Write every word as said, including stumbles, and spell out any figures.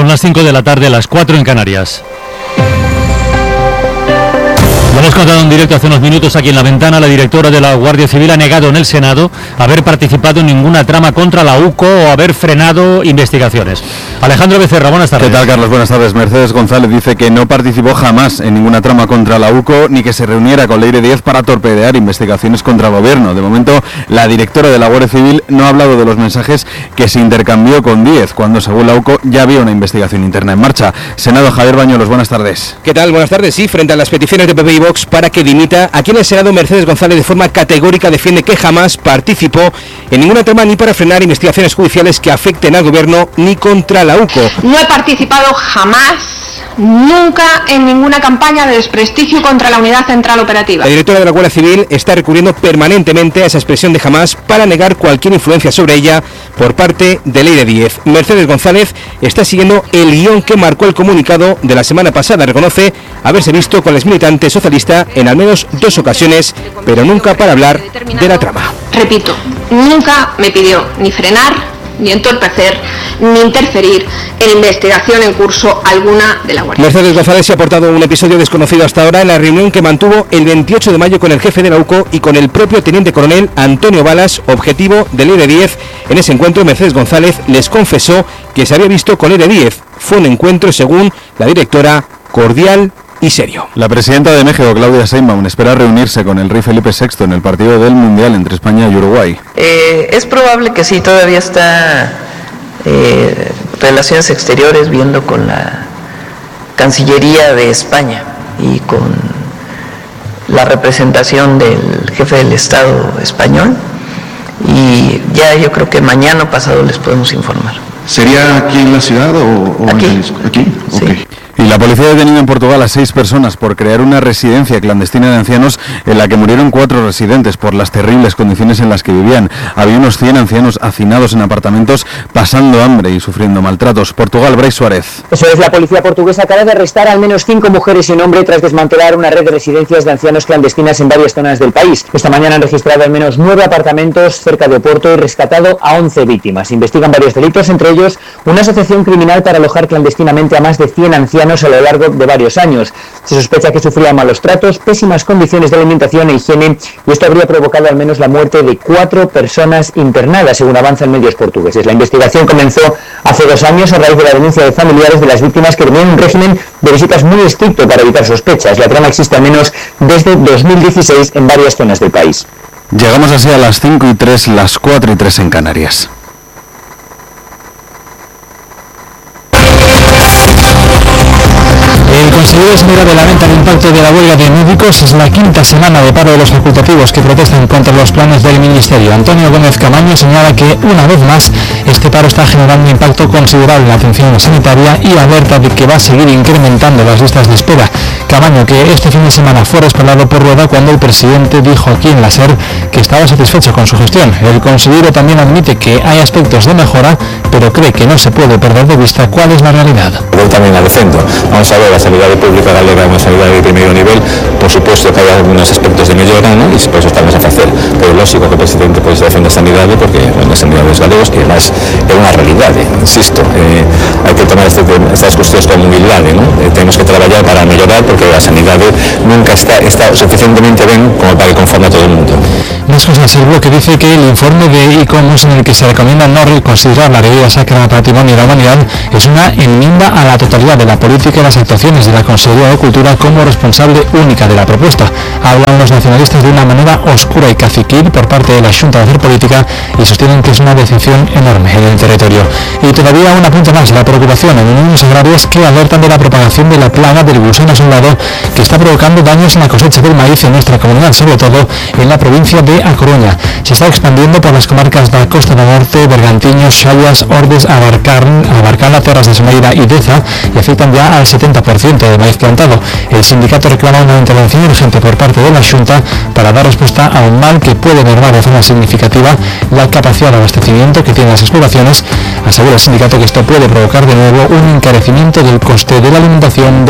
Son las cinco de la tarde, las cuatro en Canarias. Lo hemos contado en directo hace unos minutos aquí en La Ventana. La directora de la Guardia Civil ha negado en el Senado haber participado en ninguna trama contra la U C O o haber frenado investigaciones. Alejandro Becerra, buenas tardes. ¿Qué tal, Carlos? Buenas tardes. Mercedes González dice que no participó jamás en ninguna trama contra la U C O ni que se reuniera con Leire Díez para torpedear investigaciones contra el gobierno. De momento, la directora de la Guardia Civil no ha hablado de los mensajes que se intercambió con Díez, cuando según la U C O ya había una investigación interna en marcha. Senado, Javier Bañuelos, buenas tardes. ¿Qué tal? Buenas tardes. Sí, frente a las peticiones de P P y Vox para que dimita, aquí en el Senado Mercedes González de forma categórica defiende que jamás participó en ninguna trama ni para frenar investigaciones judiciales que afecten al gobierno ni contra la U C O. No he participado jamás, nunca, en ninguna campaña de desprestigio contra la Unidad Central Operativa. La directora de la Guardia Civil está recurriendo permanentemente a esa expresión de jamás para negar cualquier influencia sobre ella por parte de Leire Díez. Mercedes González está siguiendo el guión que marcó el comunicado de la semana pasada. Reconoce haberse visto con el militante socialista en al menos dos ocasiones, pero nunca para hablar de la trama. Repito, nunca me pidió ni frenar, ni entorpecer, ni interferir en investigación en curso alguna de la Guardia. Mercedes González se ha aportado un episodio desconocido hasta ahora en la reunión que mantuvo el veintiocho de mayo con el jefe de la U C O y con el propio teniente coronel Antonio Balas, objetivo de Leire Díez. En ese encuentro, Mercedes González les confesó que se había visto con Leire Díez. Fue un encuentro, según la directora, cordial y serio. La presidenta de México, Claudia Sheinbaum, espera reunirse con el rey Felipe sexto en el partido del Mundial entre España y Uruguay. Eh, es probable que sí, todavía está eh, Relaciones Exteriores viendo con la Cancillería de España y con la representación del jefe del Estado español, y ya yo creo que mañana o pasado les podemos informar. ¿Sería aquí en la ciudad o, o aquí? En ¿Aquí? Sí. Okay. Y la policía ha detenido en Portugal a seis personas por crear una residencia clandestina de ancianos en la que murieron cuatro residentes por las terribles condiciones en las que vivían. Había unos cien ancianos hacinados en apartamentos pasando hambre y sufriendo maltratos. Portugal, Brais Suárez. Eso es, la policía portuguesa acaba de arrestar a al menos cinco mujeres y un hombre tras desmantelar una red de residencias de ancianos clandestinas en varias zonas del país. Esta mañana han registrado al menos nueve apartamentos cerca de Oporto y rescatado a once víctimas. Investigan varios delitos, entre ellos una asociación criminal para alojar clandestinamente a más de cien ancianos a lo largo de varios años. Se sospecha que sufrían malos tratos, pésimas condiciones de alimentación e higiene, y esto habría provocado al menos la muerte de cuatro personas internadas, según avanzan medios portugueses. La investigación comenzó hace dos años a raíz de la denuncia de familiares de las víctimas que tenían un régimen de visitas muy estricto para evitar sospechas. La trama existe al menos desde dos mil dieciséis en varias zonas del país. Llegamos así a las cinco y tres, las cuatro y tres en Canarias. El consejero señala de lamenta el impacto de la huelga de médicos. Es la quinta semana de paro de los facultativos que protestan contra los planes del Ministerio. Antonio Gómez Camaño señala que, una vez más, este paro está generando un impacto considerable en la atención sanitaria y alerta de que va a seguir incrementando las listas de espera. Camaño, que este fin de semana fue respaldado por Rueda cuando el presidente dijo aquí en la SER que estaba satisfecho con su gestión. El consejero también admite que hay aspectos de mejora, pero cree que no se puede perder de vista cuál es la realidad. Yo también al centro. Vamos a ver la sanidad pública galega, una sanidad de primer nivel. Por supuesto que hay algunos aspectos de mellora, ¿no? Y por eso estamos a hacer. Pero lógico que el presidente pois defende a sanidade porque bueno, a sanidade dos galegos que además é unha realidade, insisto, eh, hai que tomar este, estas cuestións con humildade, ¿no? Eh, tenemos que traballar para mellorar porque a sanidade nunca está, está suficientemente ben como para que conforme a todo el mundo. Más cosas, el bloque dice que el informe de ICOMOS en el que se recomienda no reconsiderar la bebida sacra del patrimonio de la humanidad es una enmienda a la totalidad de la política y las actuaciones de la Consejería de Cultura como responsable única de la propuesta. Hablan los nacionalistas de una manera oscura y caciquil por parte de la Xunta de Hacer Política y sostienen que es una decepción enorme en el territorio. Y todavía un apunte más, la preocupación en uniones agrarias que alertan de la propagación de la plaga del gusano soldado que está provocando daños en la cosecha del maíz en nuestra comunidad, sobre todo en la provincia de A Coruña. Se está expandiendo por las comarcas de la Costa del Norte, Bergantiños, Xallas, Ordes, Abarcar, Abarcala, Terras de Someira y Deza y afectan ya al setenta por ciento de maíz plantado. El sindicato reclama una intervención urgente por parte de la Xunta para dar respuesta a un mal que puede mermar de forma significativa la capacidad de abastecimiento que tienen las explotaciones. Asegura el sindicato que esto puede provocar de nuevo un encarecimiento del coste de la alimentación de